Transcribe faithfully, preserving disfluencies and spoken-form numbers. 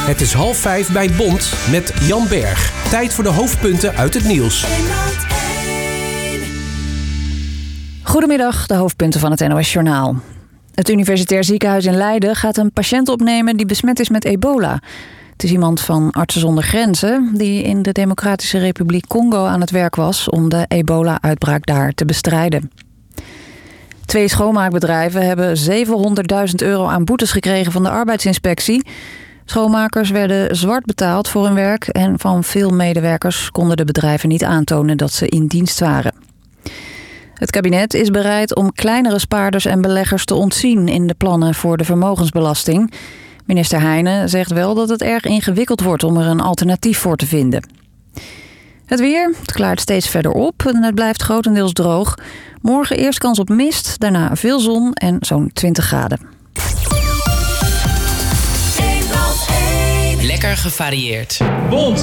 Het is half vijf bij Bond met Jan Berg. Tijd voor de hoofdpunten uit het nieuws. Goedemiddag, de hoofdpunten van het N O S Journaal. Het Universitair Ziekenhuis in Leiden gaat een patiënt opnemen die besmet is met ebola. Het is iemand van Artsen zonder Grenzen die in de Democratische Republiek Congo aan het werk was om de ebola-uitbraak daar te bestrijden. Twee schoonmaakbedrijven hebben zevenhonderdduizend euro aan boetes gekregen van de arbeidsinspectie. Schoonmakers werden zwart betaald voor hun werk en van veel medewerkers konden de bedrijven niet aantonen dat ze in dienst waren. Het kabinet is bereid om kleinere spaarders en beleggers te ontzien in de plannen voor de vermogensbelasting. Minister Heijnen zegt wel dat het erg ingewikkeld wordt om er een alternatief voor te vinden. Het weer, het klaart steeds verder op en het blijft grotendeels droog. Morgen eerst kans op mist, daarna veel zon en zo'n twintig graden. Lekker gevarieerd. Bond